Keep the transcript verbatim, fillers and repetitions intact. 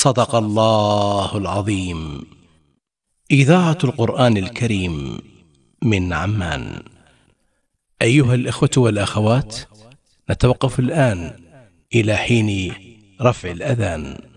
صدق الله العظيم. إذاعة القرآن الكريم من عمان. أيها الإخوة والأخوات، نتوقف الآن إلى حين رفع الأذان.